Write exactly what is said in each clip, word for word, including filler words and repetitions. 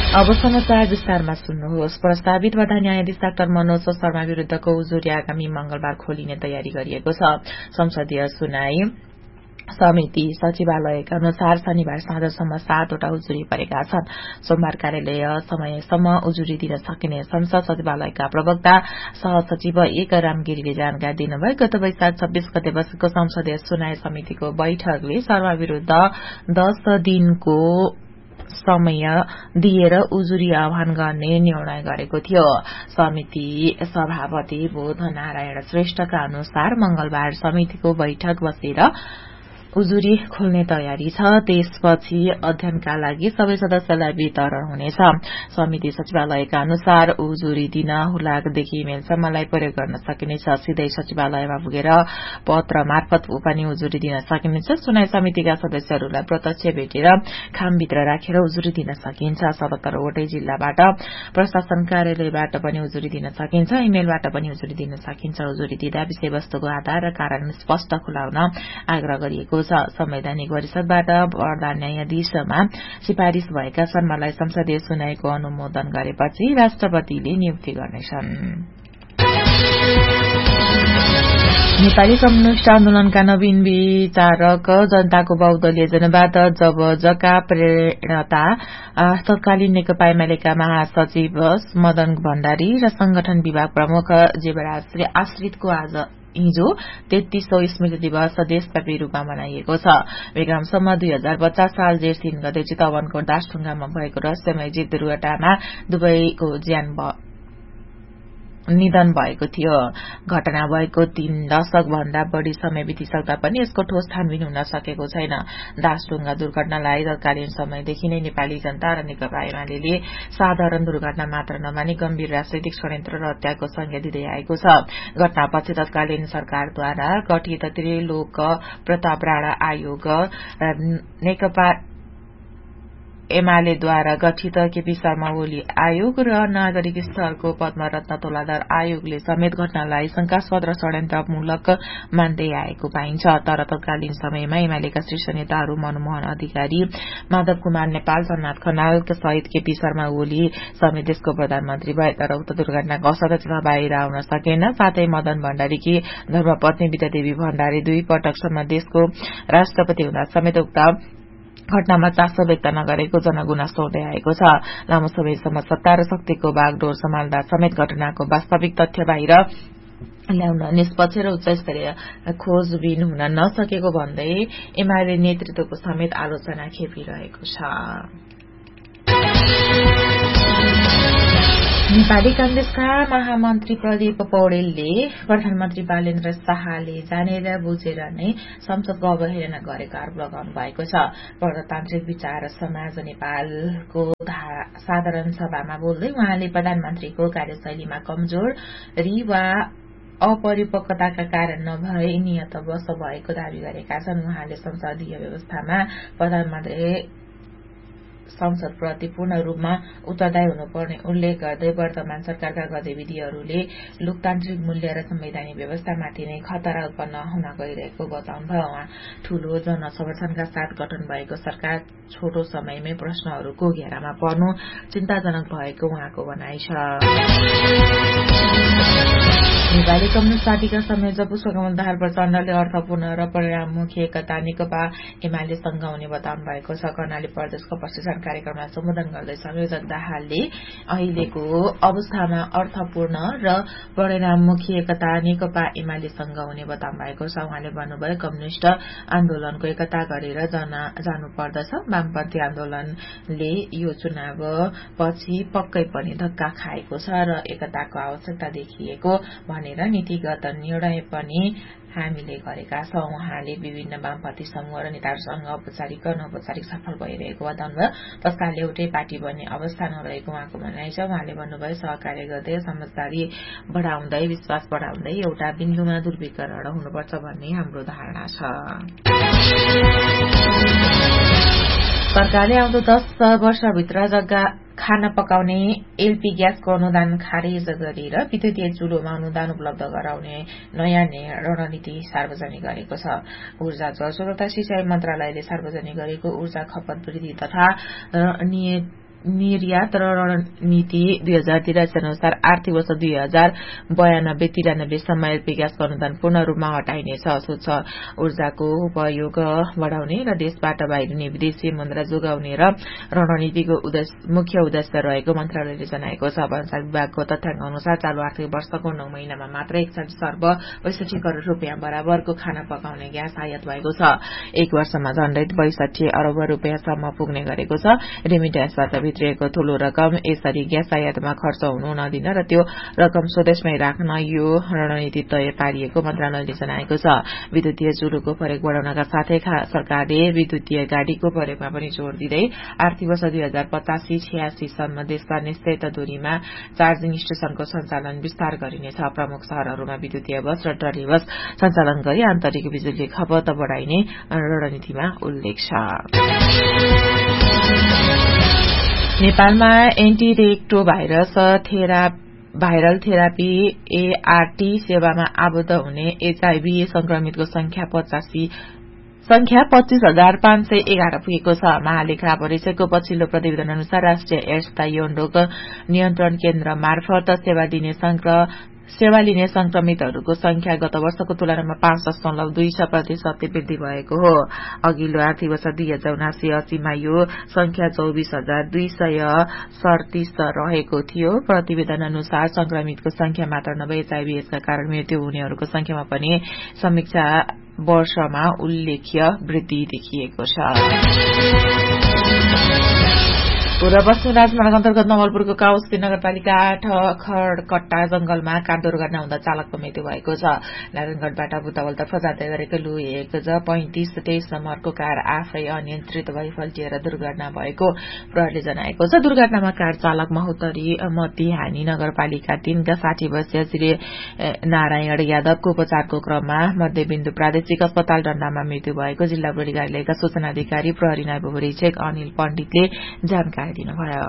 अब समाचार विस्तारमा सुन्नुहोस्। प्रस्तावित प्रधान न्यायाधीश डाक्टर मनोज शर्मा विरूद्धको उजुरी आगामी मंगलबार खोलिने तयारी गरिएको छ। संसदीय सुनाई समिति सचिवालयका अनुसार शनिबार साँझसम्म सातवटा उजुरी परेका छन्। सोमबार कार्यालय समयसम्म उजुरी दिन सकिने संसद सचिवालयका प्रवक्ता सहसचिव एक रामगिरीले जानकारी दिनुभयो। गत वैशाख छब्बीस गते बसेको संसदीय सुनाई समितिको बैठकले शर्मा विरूद्ध दस दिनको समय दिएर उजुरी आह्वान गर्ने निर्णय गरेको थियो। समिति सभापति बोध नारायण श्रेष्ठका अनुसार मंगलबार समितिको बैठक बसेर उजुरी खोल्ने तयारी छ। त्यसपछि अध्ययनका लागि सबै सदस्यलाई वितरण हुनेछ। समिति सचिवालयका अनुसार उजुरी दिन हुलाकदेखि इमेलसम्मलाई प्रयोग गर्न सकिनेछ। सिधै सचिवालयमा पुगेर पत्र मार्फत पनि उजुरी दिन सकिनेछ। सुनाई समितिका सदस्यहरूलाई प्रत्यक्ष भेटेर खामभित्र राखेर उजुरी दिन सकिन्छ। सतहत्तरवटै जिल्लाबाट प्रशासन कार्यालयबाट पनि उजुरी दिन सकिन्छ। इमेलबाट पनि उजुरी दिन सकिन्छ। उजुरी दिँदा विषयवस्तुको आधार र कारण स्पष्ट खुलाउन आग्रह गरिएको छ। संवैधानिक परिषदबाट प्रधान न्यायाधीशमा सिफारिश भएका शर्मालाई संसदीय सुनाईको अनुमोदन गरेपछि राष्ट्रपतिले नियुक्ति गर्नेछन्। नेपाली कम्युनिष्ट आन्दोलनका नवीन विचारक जनताको बहुदलीय जनवाद जबजका प्रेरणता तत्कालीन नेकपा एमालेका महासचिव मदन भण्डारी र संगठन विभाग प्रमुख जेवराज श्री आश्रितको आज हिजो तेत्तीसौं स्मृति दिवस देशव्यापी रूपमा मनाइएको छ। विक्रमसम्म दुई हजार पचास साल जेठ तीन गते चितवनको दासढुङ्गामा भएको रहस्यमय जीव दुर्घटनामा दुवैको ज्यान निधन भएको थियो। घटना भएको तीन दशक भन्दा बढ़ी समय बितिसक्दा पनि यसको ठोस छानबिन हुन सकेको छैन। दासढुङ्गा दुर्घटनालाई तत्कालीन समयदेखि नै नेपाली जनता र नेकपा एमाले साधारण दुर्घटना मात्र नमानी गम्भीर राजनैतिक षड्यन्त्र र हत्याको संज्ञा दिँदै आएको छ। घटनापछि तत्कालीन सरकारद्वारा गठित त्रिलोक प्रताप राणा आयोग, नेकपा एमालेद्वारा गठित केपी शर्मा ओली आयोग र नागरिक स्तरको पद्मरत्न तौलादार आयोगले समेत घटनालाई शंकास्पद र षड्यन्त्रमूलक मान्दै आएको पाइन्छ। तर तत्कालीन समयमा एमालेका शीर्ष नेताहरू मनमोहन अधिकारी, माधव कुमार नेपाल, जगन्नाथ खनाल सहित केपी शर्मा ओली समेत देशको प्रधानमन्त्री भए। तर उक्त दुर्घटनाको असत्यता बाहिर आउन सकेन। साथै मदन भण्डारीकी धर्मपत्नी विद्यादेवी भण्डारी दुई पटकसम्म देशको राष्ट्रपति हुँदा समेत उक्त घटनामा चासो व्यक्त नगरेको जनगुनासो हुँदै आएको छ। लामो समयसम्म सत्ता र शक्तिको बागडोर सम्हाल्दा समेत घटनाको वास्तविक तथ्य बाहिर ल्याउन निष्पक्ष र उच्चस्तरीय खोजबिन हुन नसकेको भन्दै एमाले नेतृत्वको समेत आलोचना खेपिरहेको छ। नेपाली कांग्रेसका महामन्त्री प्रदीप पौडेलले प्रधानमन्त्री बालेन्द्र शाहले जानेर बुझेर नै संसदको अवहेलना गरेको आरोप लगाउनु भएको छ। प्रजातान्त्रिक विचार समाज नेपालको साधारण सभामा बोल्दै उहाँले प्रधानमन्त्रीको कार्यशैलीमा कमजोरी वा अपरिपक्वताका कारण नभए नियतवश भएको दावी गरेका छन्। उहाँले संसदीय व्यवस्थामा प्रधानमन्त्री संसदप्रति पूर्ण रूपमा उत्तरदायी हुनुपर्ने उल्लेख गर्दै वर्तमान सरकारका गतिविधिहरूले लोकतान्त्रिक मूल्य र संवैधानिक व्यवस्थामाथि नै खतरा उत्पन्न हुन गइरहेको बताउनुभयो। उहाँ ठूलो जनसमर्थनका साथ गठन भएको सरकार छोटो समयमै प्रश्नहरूको घेरामा पर्नु चिन्ताजनक भएको उहाँको भनाइ छ। नेपाली कम्युनिष्ट पार्टीका संयोजक पुष्पकमल दाहाल प्रचण्डले अर्थपूर्ण र परिणाममुखी एकता नेकपा एमालेसँग हुने बताउनु भएको छ। कर्णाली प्रदेशको प्रशिक्षण कार्यक्रमलाई सम्बोधन गर्दै संयोजक दाहालले अहिलेको अवस्थामा अर्थपूर्ण र परिणाममुखी एकता नेकपा एमालेसँग हुने बताउनु भएको छ। उहाँले भन्नुभयो, कम्युनिष्ट आन्दोलनको एकता गरेर जानुपर्दछ। वामपन्थी आन्दोलनले यो चुनाव पछि पक्कै पनि धक्का खाएको छ र एकताको आवश्यकता देखिएको भनेर नीतिगत निर्णय पनि हामीले गरेका छौं। उहाँले विभिन्न वामपन्थी समूह र नेताहरूसँग औपचारिक र अनौपचारिक सफल भइरहेको बताउनुभयो। तत्कालले एउटै पार्टी बन्ने अवस्था नरहेको उहाँको भनाइ छ। उहाँले भन्नुभयो, सहकार्य गर्दै समझदारी बढाउँदै विश्वास बढाउँदै एउटा बिन्दुमा ध्रुवीकरण हुनुपर्छ भन्ने हाम्रो धारणा छ। सरकारले आउँदो दश वर्षभित्र जग्गा खाना पकाउने एलपी ग्यासको अनुदान खारेज गरेर विद्युतीय चुलोमा अनुदान उपलब्ध गराउने नयाँ रणनीति सार्वजनिक गरेको छ। ऊर्जा जलस्रोत तथा सिंचाई मन्त्रालयले सार्वजनिक गरेको ऊर्जा खपत वृद्धि तथा निर्यात र रणनीति दुई हजार तिरासी अनुसार आर्थिक वर्ष दुई हजार बयानब्बे तिरानब्बेसम्म एलपी ग्यासको अनुदान पूर्ण रूपमा हटाइनेछ। स्वच्छ ऊर्जाको उपयोग बढ़ाउने र देशबाट बाहिरिने विदेशी मुद्रा जोगाउने र रणनीतिको मुख्य उद्देश्य रहेको मन्त्रालयले जनाएको छ। भन्सार विभागको तथ्याङ्क अनुसार चालू आर्थिक वर्षको नौ महिनामा मात्र एकचालिस अर्ब पैसठी करोड़ रूपियाँ बराबरको खाना पकाउने ग्यास आयात भएको छ। एक वर्षमा झण्डै बैसठी अरब रूपियाँसम्म पुग्ने गरेको छ। रेमिट्यान्सबाट भित्रिएको ठूलो रकम यसरी ग्यास आयातमा खर्च हुनु नदिन र त्यो रकम स्वदेशमै राख्न यो रणनीति तय पारिएको मन्त्रालयले जनाएको छ। विद्युतीय चुलोको प्रयोग बढ़ाउनका साथै सरकारले विद्युतीय गाड़ीको प्रयोगमा पनि जोड़ दिँदै आर्थिक वर्ष दुई हजार पचासी छयासी सम्म देशमा निश्चित दूरीमा चार्जिङ स्टेशनको सञ्चालन विस्तार गरिनेछ। प्रमुख शहरहरूमा विद्युतीय बस र ट्रली बस सञ्चालन गरी आन्तरिक बिजुली खपत बढ़ाइने रणनीतिमा उल्लेख छ। नेपालमा एन्टी रेक्टोभाइरस थेरा भाइरल थेरापी एआरटी सेवामा आबद्ध हुने एचआईभी संक्रमितको संख्या पचासी संख्या पच्चीस हजार पाँच सय एघार पुगेको छ। महालेखा परिषदको पछिल्लो प्रतिवेदन अनुसार राष्ट्रिय एड्स तथा यौन रोग नियन्त्रण केन्द्र मार्फत सेवा दिने सेवा लिने संक्रमितहरूको संख्या गत वर्षको तुलनामा पाँच दशमलव दुई छ प्रतिशत वृद्धि भएको हो। अघिल्लो आर्थिक वर्ष दुई हजार उनासी अस्सीमा यो संख्या चौबिस हजार दुई सय सड़तीस रहेको थियो। प्रतिवेदन अनुसार संक्रमितको संख्या मात्र नभए एचआईभी एड्सका कारण मृत्यु हुनेहरूको संख्यामा पनि समीक्षा वर्षमा उल्लेख्य वृद्धि देखिएको छ। पूर्व पश्चिम राजमार्ग अन्तर्गत नवलपुरको काउस्ती नगरपालिका आठ खड़कट्टा जंगलमा कार दुर्घटना हुँदा चालकको मृत्यु भएको छ। नारायणगढ़बाट बुटवलतर्फ जाँदै गरेको लु एक ज पैंतिस तेइस नम्बरको कार आफै अनियन्त्रित भई पल्टिएर दुर्घटना भएको प्रहरीले जनाएको छ। दुर्घटनामा कार चालक महोत्तरी मतिहानी नगरपालिका तीनका साठी वर्षीय श्री नारायण यादवको उपचारको क्रममा मध्यबिन्दु प्रादेशिक अस्पताल डण्डामा मृत्यु भएको जिल्ला प्रहरी कार्यालयका सूचना अधिकारी प्रहरी नायब परीक्षक अनिल पण्डितले जानकारी दिनुभयो।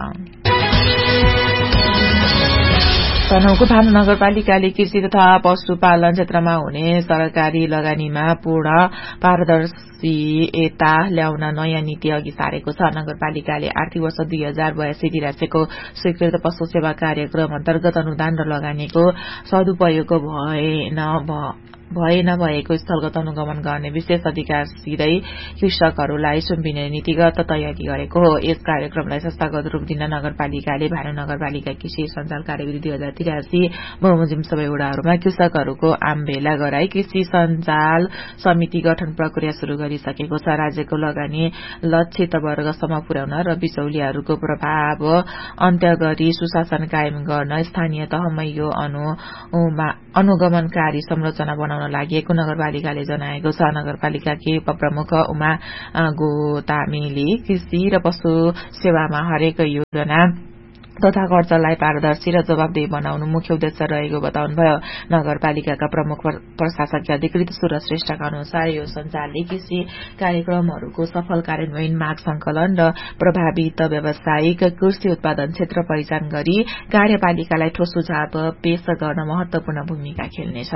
तनहुँको भानु नगरपालिकाले कृषि तथा पशुपालन क्षेत्रमा हुने सरकारी लगानीमा पूर्ण पारदर्शिता ल्याउन नयाँ नीति अघि सारेको छ। नगरपालिकाले आर्थिक वर्ष दुई हजार बयासी तिरासीको स्वीकृत पशु सेवा कार्यक्रम अन्तर्गत अनुदान र लगानीको सदुपयोग भएन भए नभएको स्थलगत अनुगमन गर्ने विशेष अधिकार सिधै कृषकहरूलाई सुम्पिने नीतिगत तयारी गरेको हो। यस कार्यक्रमलाई संस्थागत रूप दिन नगरपालिकाले भानु नगरपालिका कृषि सञ्जाल कार्यविधि दुई हजार तिरासी बमोजिम सबै वडाहरूमा कृषकहरूको आम भेला गराई कृषि सञ्जाल समिति गठन प्रक्रिया शुरू गरिसकेको छ। राज्यको लगानी लक्षित वर्गसम्म पुर्याउन र बिचौलियाहरूको प्रभाव अन्त्य गरी सुशासन कायम गर्न स्थानीय तहमै यो अनुगमनकारी संरचना बनाउन लागि नगरपालिकाले जनाएको छ। नगरपालिकाकी उपप्रमुख उमा गोतामीले कृषि र पशु सेवामा हरेक योजना तथा खर्चलाई पारदर्शी र जवाबदेही बनाउनु मुख्य उद्देश्य रहेको बताउनुभयो। नगरपालिकाका प्रमुख प्रशासकीय अधिकृत सुरज श्रेष्ठका अनुसार यो सञ्जालले कृषि कार्यक्रमहरूको सफल कार्यान्वयन, माग संकलन र प्रभावित व्यावसायिक कृषि उत्पादन क्षेत्र पहिचान गरी कार्यपालिकालाई ठोस सुझाव पेश गर्न महत्वपूर्ण भूमिका खेल्नेछ।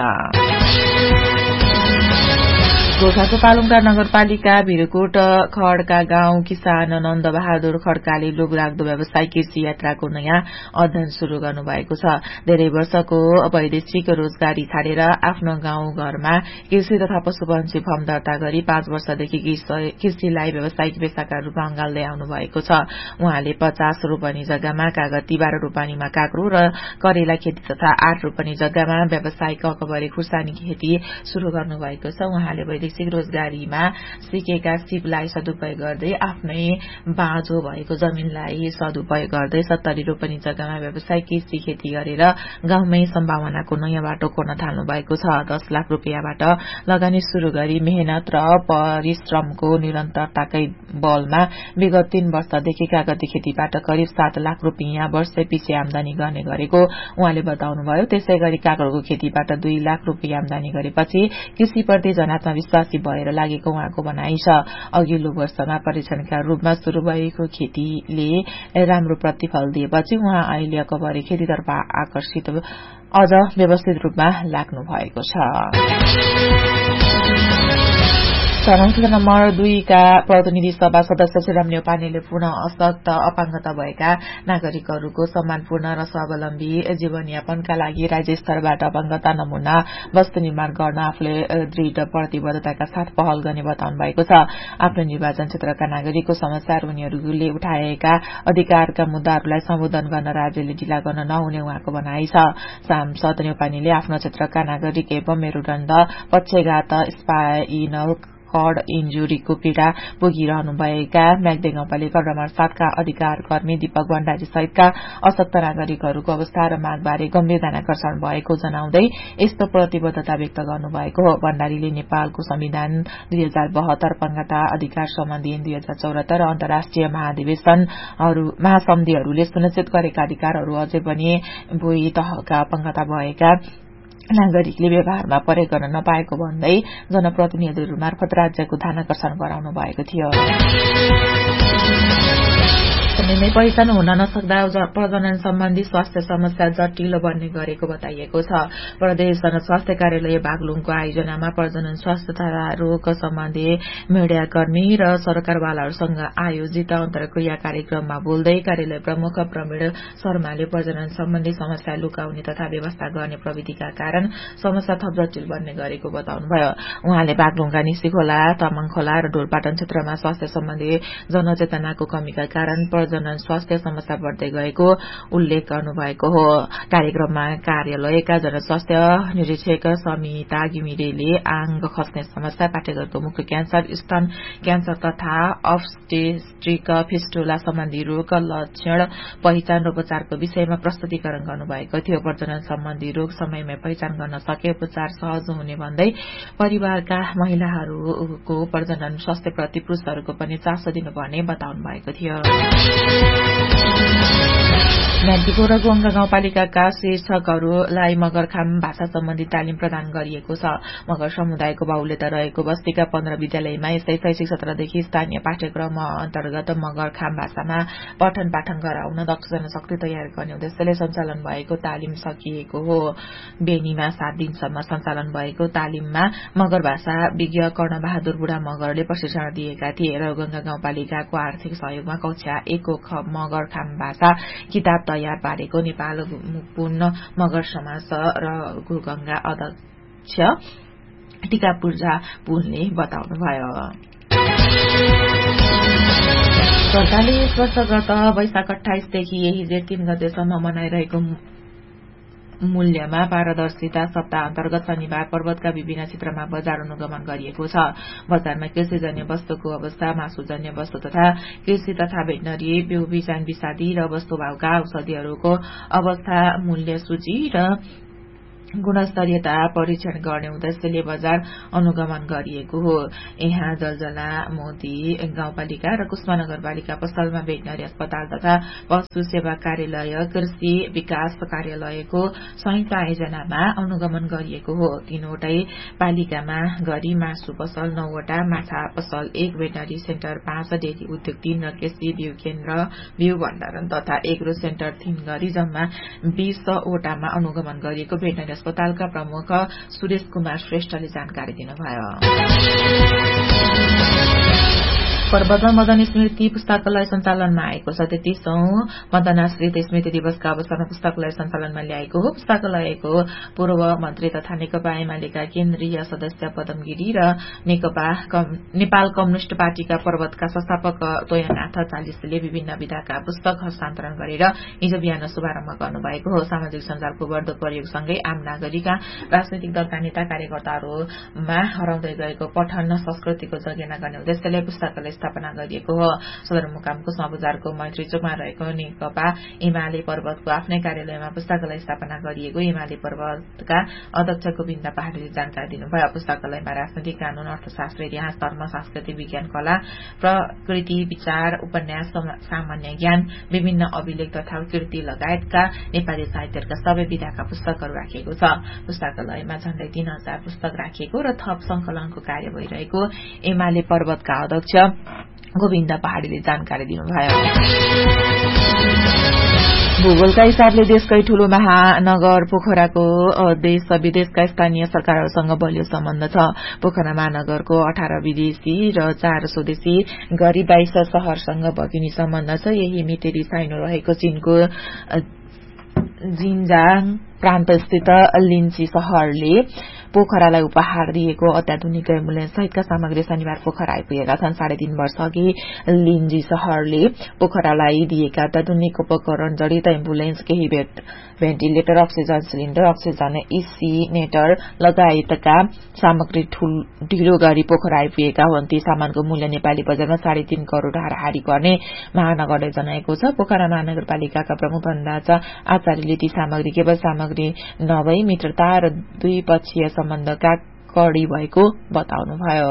गोरखाको पालुङटार नगरपालिका भिरकोट खड़का गाउँ किसान नन्द बहादुर खड्काले लोभलाग्दो व्यवसाय कृषि यात्राको नयाँ अध्ययन शुरू गर्नुभएको छ। धेरै वर्षको वैदेशिक रोजगारी छाडेर आफ्नो गाउँ घरमा कृषि तथा पशुपन्छी फर्म दर्ता गरी पाँच वर्षदेखि कृषिलाई व्यावसायिक पेशाका रूपमा अँगाल्दै आउनु भएको छ। उहाँले पचास रोपनी जग्गामा कागती, बाह्र रोपनीमा काँक्रो र करेला खेती तथा आठ रोपनी जग्गामा व्यावसायिक अकबरी खुर्सानी खेती शुरू गर्नुभएको छ। उहाँले वैदेशिक रोजगारीमा सिकेका सिपलाई सदुपयोग गर्दै आफ्नै बाँझो भएको जमीनलाई सदुपयोग गर्दै सत्तरी रोपनी जग्गामा व्यावसायिक कृषि खेती गरेर गाउँमै सम्भावनाको नयाँ बाटो खोल्न थाल्नु भएको छ। दस लाख रूपियाँबाट लगानी शुरू गरी मेहनत र परिश्रमको निरन्तरताकै बलमा विगत तीन वर्षदेखि कागती खेतीबाट करिब सात लाख रूपियाँ वर्षै पछि आमदानी गर्ने गरेको उहाँले बताउनुभयो। त्यसै गरी काँक्रोको खेतीबाट दुई लाख रूपियाँ आमदानी गरेपछि कृषिप्रति जनात्मा विश्वासी भएर लागेको उहाँको भनाइ छ। अघिल्लो वर्षमा परीक्षणका रूपमा शुरू भएको खेतीले राम्रो प्रतिफल दिएपछि उहाँ अहिले अकबरी खेतीतर्फ आकर्षित अझ व्यवस्थित रूपमा लाग्नु भएको छ। सदस्य नम्बर दुईका प्रतिनिधि सभा सदस्य श्रीराम न्यौपानेले पूर्ण अशक्त अपाङ्गता भएका नागरिकहरूको सम्मानपूर्ण र स्वावलम्बी जीवनयापनका लागि राज्य स्तरबाट अपाङ्गता नमूना वस्तु निर्माण गर्न आफूले दृढ प्रतिबद्धताका साथ पहल गर्ने बताउनु भएको छ। आफ्नो निर्वाचन क्षेत्रका नागरिकको समस्या र उनीहरूले उठाएका अधिकारका मुद्दाहरूलाई सम्बोधन गर्न राज्यले ढिला गर्न नहुने उहाँको भनाइ छ। सांसद न्यौपानेले आफ्नो क्षेत्रका नागरिक एवं मेरुदण्ड पक्षघात स्पाइनल कड इन्जुरीको पीड़ा भोगिरहनुभएका म्याग्दी गाउँपालिका नम्बर सातका अधिकार कर्मी दीपक भण्डारी सहितका अशक्त नागरिकहरूको अवस्था र मागबारे गम्भीर ध्यानाकर्षण भएको जनाउँदै यस्तो प्रतिबद्धता व्यक्त गर्नुभएको हो। भण्डारीले नेपालको संविधान दुई हजार बहत्तर अपाङ्गता अधिकार सम्बन्धी ऐन दुई हजार चौरात्तर र अन्तर्राष्ट्रिय महाधिवेशनहरू महासन्धिहरूले सुनिश्चित गरेका अधिकारहरू अझै पनि भूयी तहका अपाङ्गता भएका नागरिकले व्यवहारमा प्रयोग गर्न नपाएको भन्दै जनप्रतिनिधिहरू मार्फत राज्यको ध्यानाकर्षण गराउनु भएको थियो। पहिचान हुन नसक्दा प्रजनन सम्बन्धी स्वास्थ्य समस्या जटिलो बन्ने गरेको बताइएको छ। प्रदेश जनस्वास्थ्य कार्यालय बागलुङको आयोजनामा प्रजनन स्वास्थ्य तथा रोग सम्बन्धी मीडियाकर्मी र सरकारवालाहरूसँग आयोजित अन्तर्क्रिया कार्यक्रममा बोल्दै कार्यालय प्रमुख प्रवीण शर्माले प्रजनन सम्बन्धी समस्या लुकाउने तथा व्यवस्था गर्ने प्रविधिका कारण समस्या थप जटिल बन्ने गरेको बताउनुभयो। उहाँले बागलुङका निसीखोला तामाङखोला र ढोलपाटन क्षेत्रमा स्वास्थ्य सम्बन्धी जनचेतनाको कमीका कारण प्रजनन स्वास्थ्य समस्या बढ्दै गएको उल्लेख गर्नुभएको हो। कार्यक्रममा कार्यालयका जनस्वास्थ्य निरीक्षक समिता घिमिरेले आंग खस्ने समस्या, पाठेघरको मुख क्यान्सर, स्तन क्यान्सर तथा अब्स्टेट्रिक फिस्टुला सम्बन्धी रोग लक्षण पहिचान र उपचारको विषयमा प्रस्तुतिकरण गर्नुभएको थियो। प्रजनन सम्बन्धी रोग समयमै पहिचान गर्न सके उपचार सहज हुने भन्दै परिवारका महिलाहरूको प्रजनन स्वास्थ्यप्रति पुरुषहरूको पनि चासो दिनुपर्ने बताउनु भएको थियो। म्याग्दीको र गोङ्गा गाउँपालिकाका शिक्षकहरूलाई मगरखाम भाषा सम्बन्धी तालिम प्रदान गरिएको छ। मगर समुदायको बाहुल्यता रहेको बस्तीका पन्ध्र विद्यालयमा यस्तै शैक्षिक सत्रदेखि स्थानीय पाठ्यक्रम अन्तर्गत मगरखाम भाषामा पठन पाठन गराउन दक्ष जनशक्ति तयार गर्ने उद्देश्यले सञ्चालन भएको तालिम सकिएको हो। बेनीमा सात दिनसम्म सञ्चालन भएको तालिममा मगर भाषा विज्ञ कर्णबहादुर बुढा मगरले प्रशिक्षण दिएका थिए र गोङ्गा गाउँपालिकाको आर्थिक सहयोगमा कक्षा एकको मगरखाम भाषा किताब तयार पारेको नेपाल पुन मगर समाज र गोगंगा अध्यक्ष टीका पूर्जा पुनले बताउनुभयो। सरकारले यस वर्ष गत वैशाख अठाइसदेखि यही जेठ तीन गतेसम्म मनाइरहेको मूल्यमा पारदर्शिता सप्ताह अन्तर्गत शनिबार पर्वतका विभिन्न क्षेत्रमा बजार अनुगमन गरिएको छ। बजारमा कृषिजन्य वस्तुको अवस्था, मासुजन्य वस्तु तथा कृषि तथा भेटनरी बिउ बिजन विषादी र वस्तुभावका औषधिहरूको अवस्था, मूल्य सूची र गुणस्तरीयता परीक्षण गर्ने उद्देश्यले बजार अनुगमन गरिएको हो। यहाँ जलजला मोदी गाउँपालिका र कुष्मा नगरपालिका पसलमा भेटनरी अस्पताल तथा पशु सेवा कार्यालय, कृषि विकास कार्यालयको संयुक्त आयोजनामा अनुगमन गरिएको हो। तीनवटै पालिकामा गरी मासु पसल नौवटा, माछा पसल एक, भेटनरी सेन्टर पाँच, डेरी उद्योग तीन र कृषि बिउ केन्द्र बिउ भण्डारण तथा एग्रो सेन्टर तीन गरी जम्मा बीसवटामा अनुगमन गरिएको भेटनरी अस्पतालका प्रमुख सुरेश कुमार श्रेष्ठले जानकारी दिनुभयो। पर्वतमा मदन स्मृति पुस्तकालय सञ्चालनमा आएको छ। तेत्तीसौं मदनाश्रित स्मृति दिवसका अवसरमा पुस्तकालय सञ्चालनमा ल्याएको हो। पुस्तकालयको पूर्व मन्त्री तथा नेकपा एमालेका केन्द्रीय सदस्य पदम गिरी र नेकपा नेपाल कम्युनिष्ट पार्टीका पर्वतका संस्थापक तोयनाथ चालिसले विभिन्न विधाका पुस्तक हस्तान्तरण गरेर हिजो बिहान शुभारम्भ गर्नुभएको हो। सामाजिक सञ्जालको बढ्दो प्रयोगसँगै आम नागरिकका राजनैतिक दलका नेता कार्यकर्ताहरूमा हराउँदै गएको पठन संस्कृतिको जगेर्ना गर्ने उद्देश्यले पुस्तकालय स्थापना गरिएको हो। सदरमुकाम कुष्मा बजारको मैत्री चोकमा रहेको नेकपा एमाले पर्वतको आफ्नै कार्यालयमा पुस्तकालय स्थापना गरिएको एमाले पर्वतका अध्यक्ष गोविन्द पहाडले जानकारी दिनुभयो। पुस्तकालयमा राजनैतिक, कानून, अर्थशास्त्र, इतिहास, धर्म, सांस्कृतिक, विज्ञान, कला, प्रकृति, विचार, उपन्यास, सामान्य ज्ञान, विभिन्न अभिलेख तथा कृति लगायतका नेपाली साहित्यका सबै विधाका पुस्तकहरू राखिएको छ। पुस्तकालयमा झण्डै तीन हजार पुस्तक राखिएको र थप संकलनको कार्य भइरहेको एमाले पर्वतका अध्यक्ष गोविन्द पहाडीले जानकारी दिनुभयो। भूगोलका हिसाबले देशकै ठूलो महानगर पोखराको देश विदेशका स्थानीय सरकारहरूसँग बलियो सम्बन्ध छ। पोखरा महानगरको अठार विदेशी र चार स्वदेशी गरी बाइस शहरसँग बगिनी सम्बन्ध छ। यही मिटेरी साइनो रहेको चीनको जिन्जाङ प्रान्तस्थित लिन्ची शहरले पोखरालाई उपहार दिएको अत्याधुनिक एम्बुलेन्स सहितका सामग्री शनिबार पोखरा आइपुगेका छन्। साढे तीन वर्ष अघि लिन्जी शहरले पोखरालाई दिएका अत्याधुनिक उपकरण जडित एम्बुलेन्स, केही भेन्टिलेटर, अक्सिजन सिलिण्डर, अक्सिजन इसिनेटर लगायतका सामग्री ढिलो गरी पोखरा आइपुगेका हुन्। ती सामानको मूल्य नेपाली बजारमा साढे तीन करोड़ हाराहारी गर्ने महानगरले जनाएको छ। पोखरा महानगरपालिकाका प्रमुख धनराज आचार्यले ती सामग्री केवल सामग्री नभई मित्रता र द्विपक्षीय सम्बन्धका कडी भएको बताउनुभयो।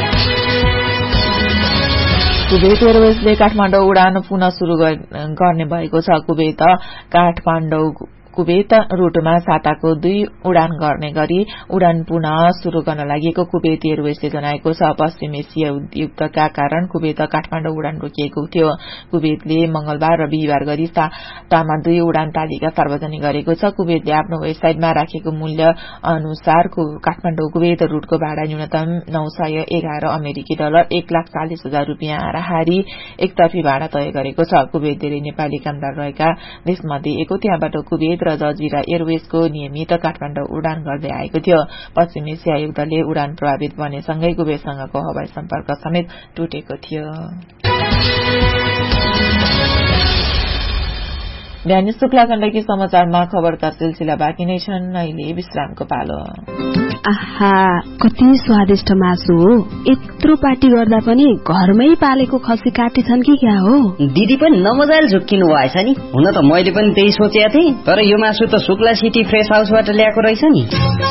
कुवेत एयरवेजले काठमाडौँ उडान पुनः शुरू गर्ने भएको छ। कुवेत काठमाडौँ कुवेत रूटमा साताको दुई उडान गर्ने गरी उडान पुनः शुरू गर्न लागेको कुवेत एयरवेजले जनाएको छ। पश्चिम एसिया युद्धका कारण कुवेत काठमाडौँ उडान रोकिएको थियो। कुवेतले मंगलबार र बिहिबार गरी सातामा दुई उडान तालिका सार्वजनिक गरेको छ। कुवेतले आफ्नो वेबसाइटमा राखेको मूल्य अनुसार काठमाडौँ कुवेत रूटको भाडा न्यूनतम नौ सय एघार अमेरिकी डलर एक लाख चालिस हजार रूपियाँ हाराहारी एकतर्फी भाडा तय गरेको छ। कुवेत धेरै नेपाली कामदार रहेका देशमध्ये एक हो। त्यहाँबाट कुवेत र जजिरा एयरवेजको नियमित काठमाडौँ उडान गर्दै आएको थियो। पश्चिम एसिया युद्धले उडान प्रभावित बनेसँगै कुवेतसँगको हवाई सम्पर्क समेत टुटेको थियो। बिहानी शुक्ला खण्डकी समाचारमा खबरका सिलसिला बाँकी नै छन्। अहिले विश्रामको पालो। आहा, कति स्वादिष्ट मासु हो। यत्रो पार्टी गर्दा पनि घरमै पालेको खसी काटी छन् कि क्या हो? दिदी पनि नमजाले झुक्किनु भएछ नि। हुन त मैले पनि त्यही सोचेको थिएँ, तर यो मासु त शुक्ला सिटी फ्रेश हाउसबाट ल्याएको रहेछ नि।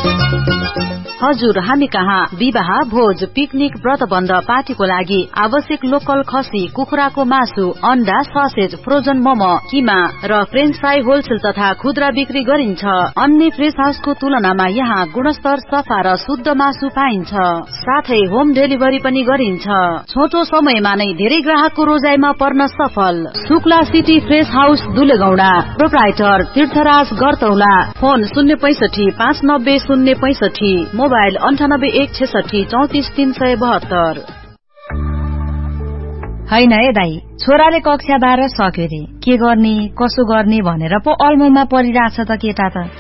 हजुर, हामी कहाँ विवाह, भोज, पिकनिक, व्रतबन्ध, पार्टीको लागि आवश्यक लोकल खसी, कुखुराको मासु, अण्डा, ससेज, फ्रोजन मोमो, किमा र फ्रेन्च फ्राई होलसेल तथा खुद्रा बिक्री गरिन्छ। अन्य फ्रेश हाउसको तुलनामा यहाँ गुणस्तर, सफा र शुद्ध मासु पाइन्छ। साथै होम डेलिभरी पनि गरिन्छ। छोटो समयमा नै धेरै ग्राहकको रोजाइमा पर्न सफल Shukla city fresh house दुलेगौडा। Proprietor तीर्थराज गर्तौला। फोन शून्य पैसठी पाँच नब्बे शून्य पैसठी, मोबाइल अन्ठानब्बे एक छेसठी चौतिस तीन सय बहत्तर। होइन है दाई, छोराले कक्षा बाह्र सक्यो रे, के गर्ने कसो गर्ने भनेर पो अल्मोमा परिरहेछ त केटा त।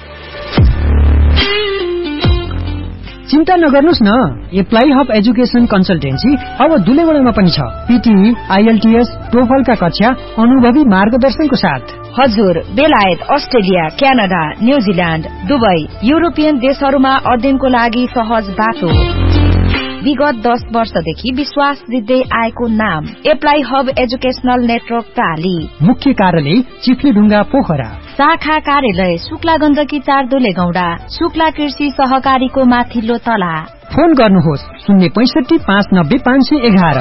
चिन्ता नगर्नुस् न, एप्लाई हब एजुकेशन कन्सल्टेन्सी अब दुलेगौडामा पनि छ। पीटी, आईएलटीएस, टोफलका कक्षा अनुभवी मार्गदर्शनको साथ। हजुर, बेलायत, Australia, Canada, New Zealand, Dubai, European देशहरूमा अध्ययनको लागि सहज बाटो। विगत दस वर्षदेखि विश्वास दिँदै आएको नाम एप्लाई हब एजुकेशनल नेटवर्क प्राली। मुख्य कार्यालय चिफ्लेढुङ्गा पोखरा। शाखा कार्यालय शुक्ला गण्डकी चार दुलेगौडा। शुक्ला कृषि सहकारीको माथिल्लो तला। फोन गर्नुहोस् शून्य पैसठी पाँच नब्बे पाँच सय एघार।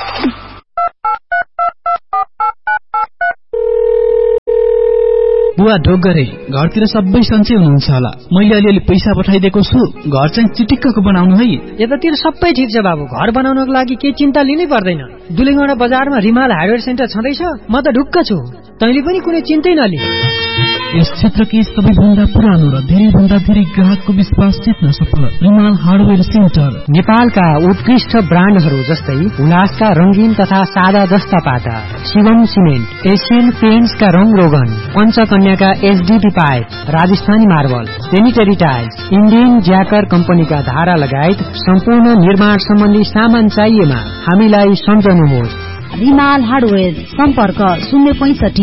बुवा ढोक गरे, घरतिर सबै सन्चै हुनुहुन्छ होला। मैले अलिअलि पैसा पठाइदिएको छु, घर चाहिँ चिटिक्कको बनाउनु है। यतातिर सबै ठिक छ बाबु, घर बनाउनको लागि केही चिन्ता लिनै पर्दैन। दुलेगौडा बजारमा रिमाल हार्डवेयर सेन्टर छँदैछ, म त ढुक्क छु। तैँले पनि कुनै चिन्तै नलि। यस क्षेत्रकै सबैभन्दा पुरानो र धेरै भन्दा धेरै ग्राहकको विश्वास जित्न सफल रिमाल हार्डवेयर सेन्टर। नेपालका उत्कृष्ट ब्रान्डहरू जस्तै उल्लासका रंगीन तथा सादा जस्ता पाता, शिवम सिमेन्ट, एसियन पेन्ट्सका रंग रोगन, पञ्चकन्याका HDP pipe, Rajasthani marble, sanitary tiles, Indian ज्याकर कम्पनीका धारा लगायत सम्पूर्ण निर्माण सम्बन्धी सामान चाहिएमा हामीलाई सम्झनुहोस्। रिमाल हार्डवेयर, सम्पर्क शून्य पैसठी